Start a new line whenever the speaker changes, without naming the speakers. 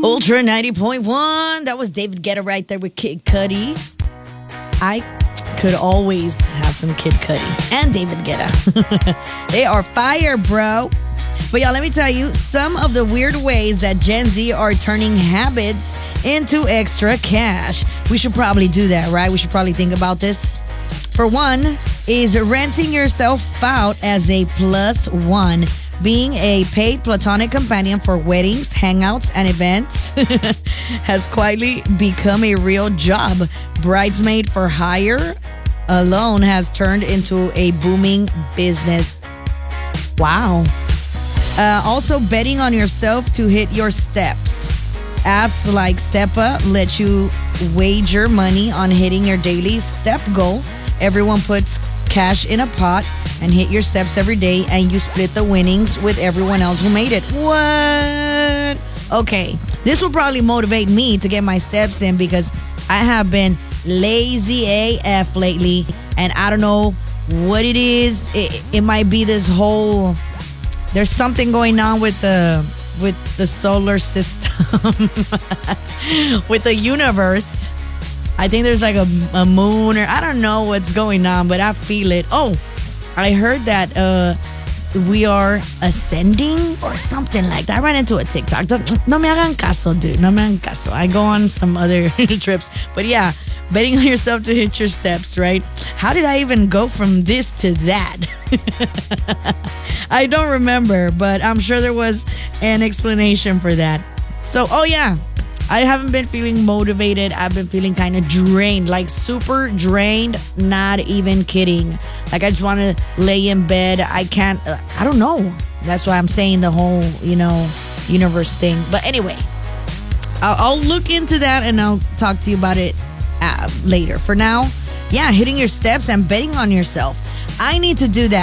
Ultra 90.1. That was David Guetta right there with Kid Cudi. I could always have some Kid Cudi and David Guetta. They are fire, bro. But y'all, let me tell you some of the weird ways that Gen Z are turning habits into extra cash. We should probably do that, right? We should probably think about this. For one, is renting yourself out as a plus one. Being a paid platonic companion for weddings, hangouts, and events has quietly become a real job. Bridesmaid for hire alone has turned into a booming business. Wow. Also, betting on yourself to hit your steps. Apps like StepUp let you wager money on hitting your daily step goal. Everyone puts cash in a pot and hit your steps every day, and you split the winnings with everyone else who made it. What? Okay, this will probably motivate me to get my steps in because I have been lazy AF lately, and I don't know what it is. It might be this whole... There's something going on with the solar system, with the universe. I think there's like a moon, or I don't know what's going on, but I feel it. Oh, I heard that we are ascending or something like that. I ran into a TikTok. No me hagan caso, dude. No me hagan caso. I go on some other trips. But yeah, betting on yourself to hit your steps, right? How did I even go from this to that? I don't remember, but I'm sure there was an explanation for that. So, oh yeah, I haven't been feeling motivated. I've been feeling kind of drained, like super drained. Not even kidding. Like I just want to lay in bed. I can't, I don't know. That's why I'm saying the whole, universe thing. But anyway, I'll look into that and I'll talk to you about it later. For now, yeah, hitting your steps and betting on yourself. I need to do that.